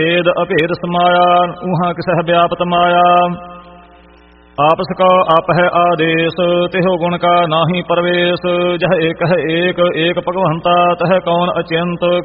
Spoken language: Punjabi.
ਭੇਦ ਅਭੇਦ ਸਮਾਇਆ ਊਹਾਂ ਕਿਸਹਿ ਵਿਆਪਤ ਮਾਇਆ। ਆਪਸ ਕਾ ਆਪ ਹੈ ਆਦੇਸ ਤਿਹੁ ਗੁਣ ਕਾ ਨਾਹੀ ਪਰਵੇਸ। ਜਹ ਏਕ ਹੈ ਏਕ ਏਕ ਭਗਵੰਤਾ ਤਹ ਕੌਣ ਅਚਿੰਤ